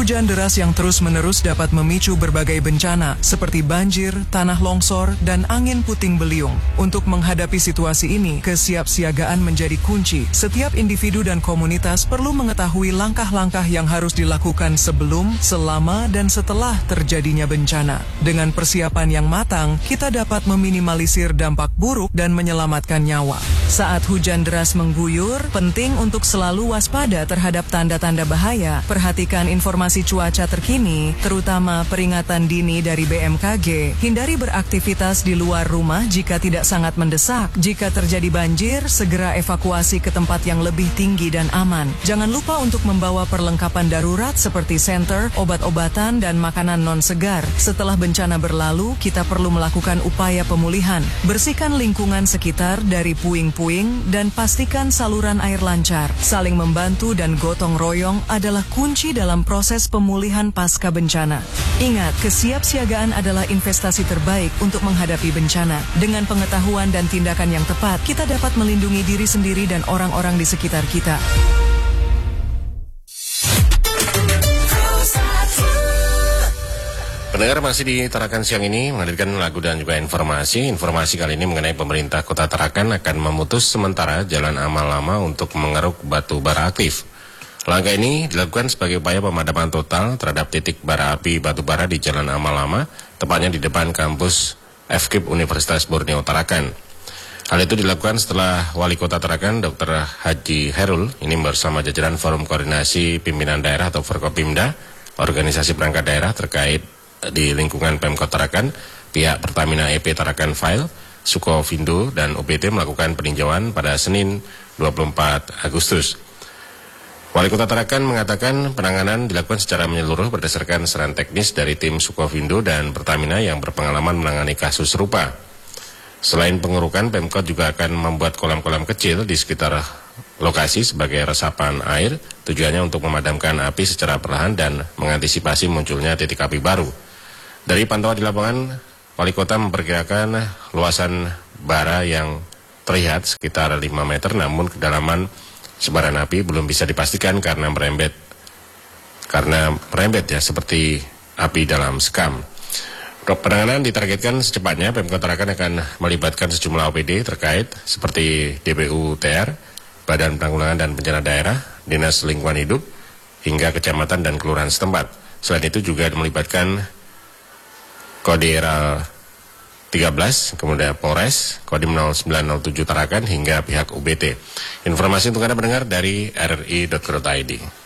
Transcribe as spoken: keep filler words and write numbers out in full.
Hujan deras yang terus-menerus dapat memicu berbagai bencana seperti banjir, tanah longsor, dan angin puting beliung. Untuk menghadapi situasi ini, kesiapsiagaan menjadi kunci. Setiap individu dan komunitas perlu mengetahui langkah-langkah yang harus dilakukan sebelum, selama, dan setelah terjadinya bencana. Dengan persiapan yang matang, kita dapat meminimalisir dampak buruk dan menyelamatkan nyawa. Saat hujan deras mengguyur, penting untuk selalu waspada terhadap tanda-tanda bahaya. Perhatikan informasi cuaca terkini, terutama peringatan dini dari B M K G. Hindari beraktivitas di luar rumah jika tidak sangat mendesak. Jika terjadi banjir, segera evakuasi ke tempat yang lebih tinggi dan aman. Jangan lupa untuk membawa perlengkapan darurat seperti senter, obat-obatan, dan makanan non-segar. Setelah bencana berlalu, kita perlu melakukan upaya pemulihan. Bersihkan lingkungan sekitar dari puing-puing dan pastikan saluran air lancar. Saling membantu dan gotong royong adalah kunci dalam proses pemulihan pasca bencana. Ingat, kesiapsiagaan adalah investasi terbaik untuk menghadapi bencana. Dengan pengetahuan dan tindakan yang tepat, kita dapat melindungi diri sendiri dan orang-orang di sekitar kita. Pendengar, masih di Tarakan siang ini menghadirkan lagu dan juga informasi. Informasi kali ini mengenai pemerintah Kota Tarakan akan memutus sementara jalan amal lama untuk mengeruk batu bara aktif. Langkah ini dilakukan sebagai upaya pemadaman total terhadap titik bara api batu bara di Jalan Amal Lama, tepatnya di depan kampus F K I P Universitas Borneo Tarakan. Hal itu dilakukan setelah Wali Kota Tarakan, Doktor Haji Herul, ini bersama jajaran Forum Koordinasi Pimpinan Daerah atau Forkopimda, organisasi perangkat daerah terkait di lingkungan Pemkot Tarakan, pihak Pertamina E P Tarakan File, Sukovindo, dan O P T melakukan peninjauan pada Senin dua puluh empat Agustus. Wali Kota Tarakan mengatakan penanganan dilakukan secara menyeluruh berdasarkan saran teknis dari tim Sukovindo dan Pertamina yang berpengalaman menangani kasus serupa. Selain pengurukan, Pemkot juga akan membuat kolam-kolam kecil di sekitar lokasi sebagai resapan air, tujuannya untuk memadamkan api secara perlahan dan mengantisipasi munculnya titik api baru. Dari pantauan di lapangan, Wali Kota memperkirakan luasan bara yang terlihat sekitar lima meter, namun kedalaman sebaran api belum bisa dipastikan karena merembet karena merembet ya seperti api dalam sekam. Penanganan ditargetkan secepatnya. Pemkot Tarakan akan melibatkan sejumlah O P D terkait seperti D P U T R, Badan Penanggulangan dan Bencana Daerah, Dinas Lingkungan Hidup, hingga kecamatan dan kelurahan setempat. Selain itu juga melibatkan Kodirel tiga belas, kemudian Polres, Kodim nol sembilan nol tujuh Tarakan hingga pihak U B T. Informasi untuk Anda mendengar dari R R I dot co dot I D.